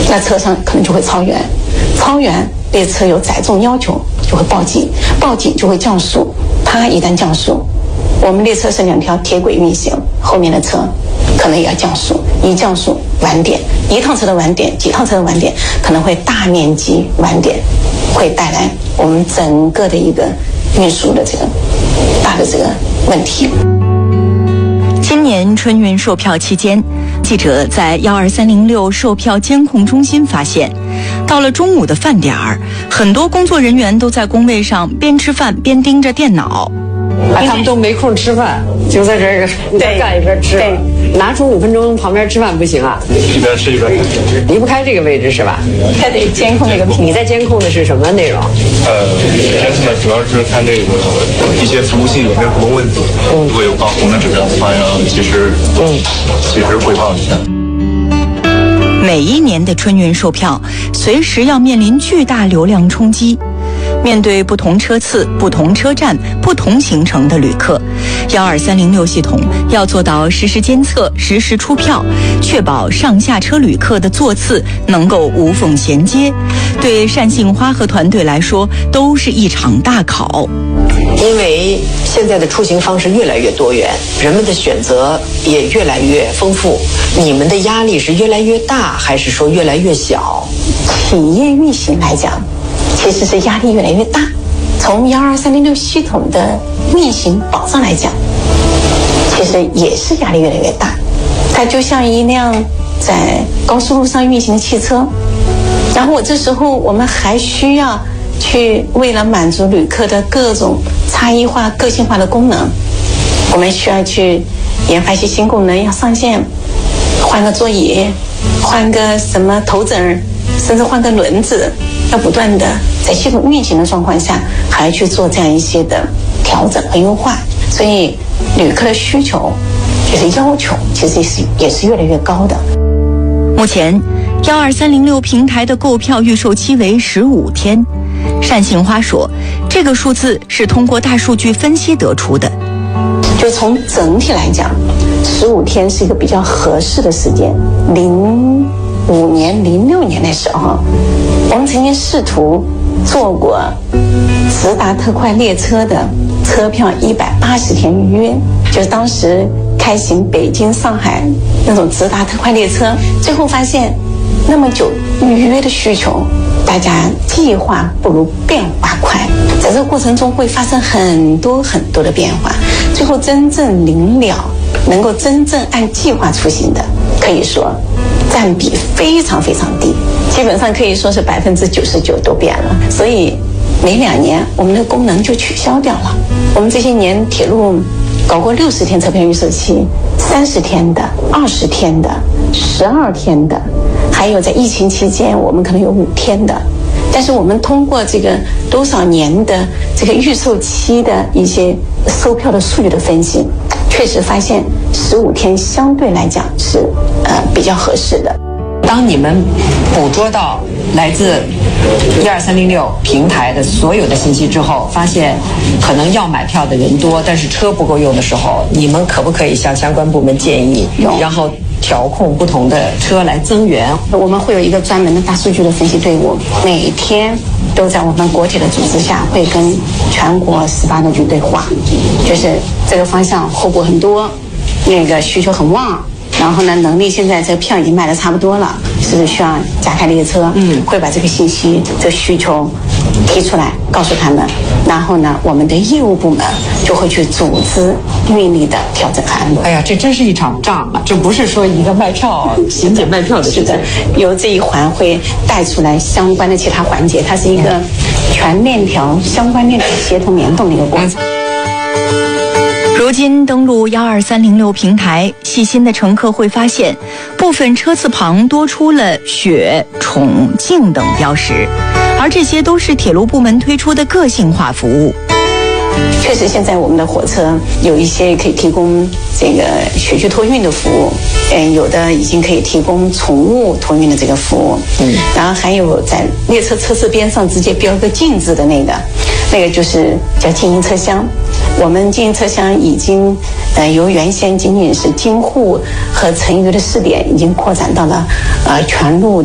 那车上可能就会超员，超员列车有载重要求就会报警，报警就会降速，它一旦降速，我们列车是2条铁轨运行，后面的车可能也要降速，一降速晚点，一趟车的晚点，几趟车的晚点，可能会大面积晚点，会带来我们整个的一个运输的这个大的这个问题。 今年春运售票期间，记者在12306售票监控中心发现，到了中午的饭点儿，很多工作人员都在工位上边吃饭边盯着电脑。 他们都没空吃饭，就在这儿一边干一边吃。对，拿出5分钟旁边吃饭不行啊？ 一边吃一边看， 离不开这个位置是吧？ 还得监控这个屏。 你在监控的是什么内容？ 监控的主要是看这个一些服务器有没有什么问题，如果有爆红的指标的话，要及时汇报一下。 每一年的春运售票，随时要面临巨大流量冲击。面对不同车次、不同车站、不同行程的旅客，12306系统要做到实时监测、实时出票，确保上下车旅客的座次能够无缝衔接。对单杏花和团队来说，都是一场大考。 因为现在的出行方式越来越多元，人们的选择也越来越丰富，你们的压力是越来越大，还是说越来越小？ 企业运行来讲，其实是压力越来越大。从12306系统的运行保障来讲，其实也是压力越来越大。它就像一辆在高速路上运行的汽车，然后这时候我们还需要去为了满足旅客的各种差异化、个性化的功能，我们需要去研发一些新功能，要上线，换个座椅，换个什么头枕，甚至换个轮子，要不断的在系统运行的状况下，还要去做这样一些的调整和优化。所以旅客的需求就是要求，其实也是越来越高的。 目前12306平台的购票预售期为15天。单杏花说，这个数字是通过大数据分析得出的。 就从整体来讲，15天是一个比较合适的时间。05年、06年的时候，我们曾经试图做过直达特快列车的车票180天预约，就是当时开行北京、上海那种直达特快列车，最后发现那么久预约的需求，大家计划不如变化快，在这个过程中会发生很多很多的变化，最后真正临了能够真正按计划出行的，可以说占比非常非常低，基本上可以说是99%都变了。所以每2年我们的功能就取消掉了。我们这些年铁路搞过60天车票预售期、30天的、20天的、12天的，还有在疫情期间我们可能有5天的。但是我们通过这个多少年的这个预售期的一些售票的数据的分析，确实发现15天相对来讲是比较合适的。 当你们捕捉到来自12306平台的所有的信息之后，发现可能要买票的人多，但是车不够用的时候，你们可不可以向相关部门建议，然后调控不同的车来增援？ 我们会有一个专门的大数据的分析队伍，每天都在我们国铁的组织下，会跟全国18个局对话，就是这个方向后补很多，那个需求很旺，然后呢，能力现在这个票已经卖得差不多了，是不是需要加开列车？会把这个信息、这个需求提出来，告诉他们，然后呢，我们的业务部门就会去组织运力的调整和安排。 哎呀，这真是一场仗啊！这不是说一个卖票、巡检卖票的事情， 由这一环会带出来相关的其他环节，它是一个全链条、相关链条协同联动的一个过程。 如今登录12306平台，细心的乘客会发现，部分车次旁多出了雪、宠、静等标识，而这些都是铁路部门推出的个性化服务。 确实，现在我们的火车有一些可以提供这个雪具托运的服务，有的已经可以提供宠物托运的这个服务，然后还有在列车车次边上直接标一个禁字的那个就是叫静音车厢。我们静音车厢已经由原先仅仅是京沪和成渝的试点，已经扩展到了全路